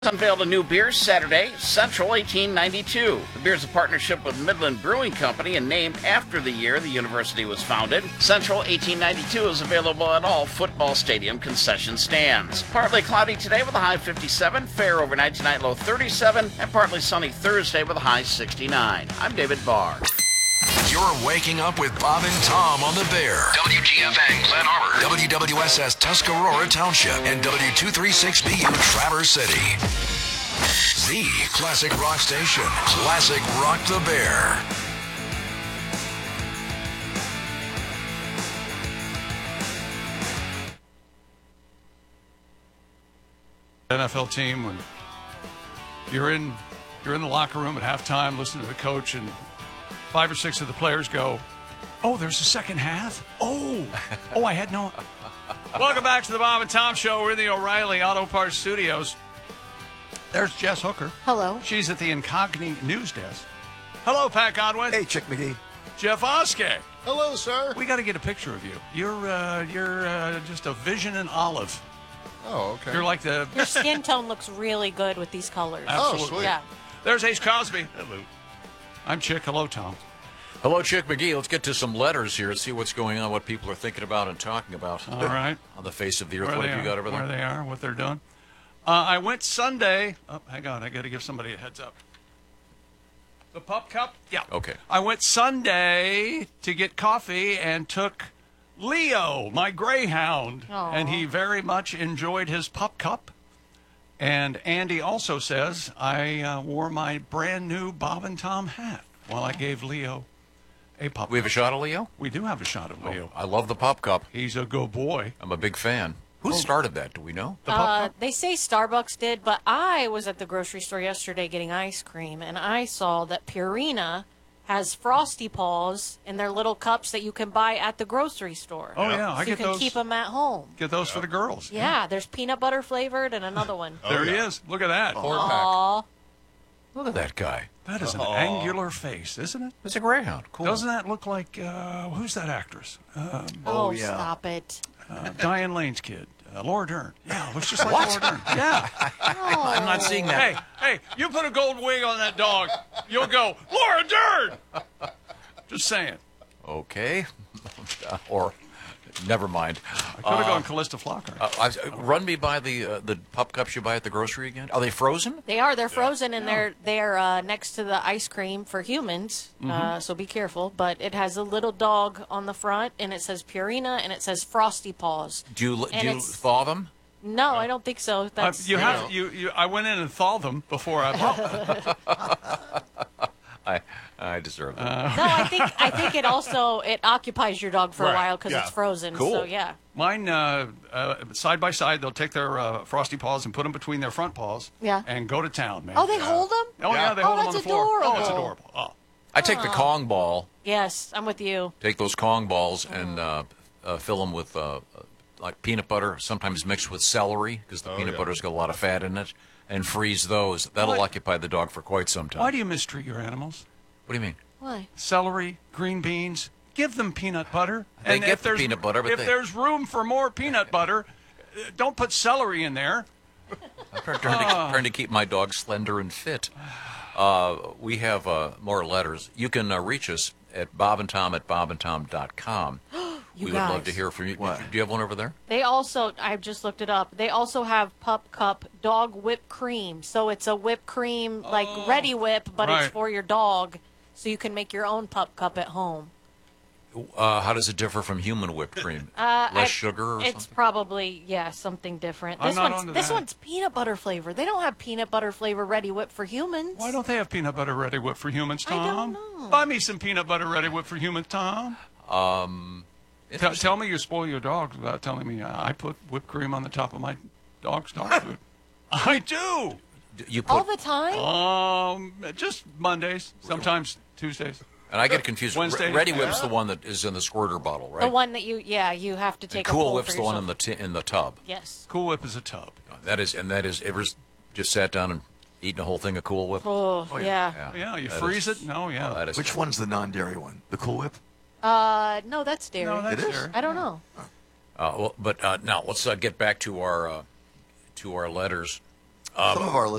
Unveiled a new beer Saturday, Central 1892. The beer is a partnership with Midland Brewing Company and named after the year the university was founded. Central 1892 is available at all football stadium concession stands. Partly cloudy today with a high 57, fair overnight tonight low 37, and partly sunny Thursday with a high 69. I'm David Barr. You're waking up with Bob and Tom on the Bear. WGFN Glen Arbor, WWSS Tuscarora Township, and W236BU Traverse City. The classic rock station. Classic Rock the Bear. NFL team, when you're in the locker room at halftime listening to the coach, and 5 or 6 of the players go, "Oh, there's a second half? Oh, I had no..." Welcome back to the Bob and Tom Show. We're in the O'Reilly Auto Parts Studios. There's Jess Hooker. Hello. She's at the Incognito News Desk. Hello, Pat Godwin. Hey, Chick McGee. Jeff Oskey. Hello, sir. We got to get a picture of you. You're just a vision in olive. Oh, okay. You're like the... Your skin tone looks really good with these colors. Absolutely. Oh, sweet. Yeah. There's Ace Cosby. Hello. I'm Chick. Hello, Tom. Hello, Chick McGee. Let's get to some letters here and see what's going on, what people are thinking about and talking about. All right. On the face of the earth. Where What they have you got over there? Where they are, what they're doing. I went Sunday. Oh, hang on. I got to give somebody a heads up. The Pup Cup? Yeah. Okay. I went Sunday to get coffee and took Leo, my greyhound, Aw. and he very much enjoyed his Pup Cup. And Andy also says I wore my brand new Bob and Tom hat while I gave Leo a Pup We have a Cup. shot of Leo? We do have a shot of Leo. I love the Pop Cup. He's a good boy. I'm a big fan. Who started that? Do we know? The Pup Cup? They say Starbucks did, but I was at the grocery store yesterday getting ice cream, and I saw that Purina has Frosty Paws in their little cups that you can buy at the grocery store. Oh, yeah. I So you get can those. keep them at home. Get those for the girls. Yeah, there's peanut butter flavored and another one. There he is. Look at that. Aw. Look at that guy. That is an angular face, isn't it? It's a greyhound. Cool. Doesn't that look like, who's that actress? Oh, yeah. stop it. Diane Lane's kid. Laura Dern. Yeah, looks just like Laura Dern. Yeah. I'm not seeing that. Hey, you put a gold wing on that dog, you'll go, Laura Dern! Just saying. Okay. Or, never mind. I could have gone Callista Flockhart. Run me by the Pup Cups you buy at the grocery again. Are they frozen? They are. They're frozen, and they're next to the ice cream for humans. So be careful. But it has a little dog on the front, and it says Purina, and it says Frosty Paws. Do you And it's- thaw them? No, I don't think so. That's I went in and thawed them before I bought them. I deserve that. No, I think it also occupies your dog for a Right, while because yeah. it's frozen. Cool. So yeah. Mine, side by side, they'll take their Frosty Paws and put them between their front paws. Yeah. And go to town, man. Oh, they hold them? Oh, yeah, they hold them on the that's floor. Oh, it's adorable. adorable. Oh. I take the Kong ball, Yes, I'm with you. take those Kong balls and fill them with like peanut butter, sometimes mixed with celery because the peanut butter's got a lot of fat in it, and freeze those. That'll What? occupy the dog for quite some time. Why do you mistreat your animals? What do you mean? Why? Celery, green beans, give them peanut butter. They and get if the there's, peanut butter, but if they- there's room for more peanut butter, don't put celery in there. I'm trying to keep my dog slender and fit. We have more letters. You can reach us at bobandtom@bobandtom.com. You We would love guys. to hear from you. Do you have one over there? They also, I've just looked it up. They also have Pup Cup dog whipped cream. So it's a whipped cream like Ready Whip, but Right. it's for your dog. So you can make your own Pup Cup at home. How does it differ from human whipped cream? Less sugar or It's something? probably, something different. I'm This not one's onto this that. one's peanut butter flavor. They don't have peanut butter flavor Ready Whip for humans. Why don't they have peanut butter ready whip for humans, I don't Tom? know. Buy me some peanut butter ready whip for humans, Tom. Tell me you spoil your dog without telling me I put whipped cream on the top of my dog's dog food. I do. You all put, the time? Just Mondays, sometimes Tuesdays. and I get confused. Wednesday. Ready Whip's the one that is in the squirter bottle, right? The one that you have to and take a Cool pull Whip's for the one yourself. in the tub. Yes. Cool Whip is a tub. That is. Ever's just sat down and eaten a whole thing of Cool Whip. Oh, yeah. Yeah, you That freeze is- it? No, yeah. That is. Which one's the non-dairy one? The Cool Whip? No, that's dairy. No, that's It is? there. I don't know. But now let's get back to our letters. Some of our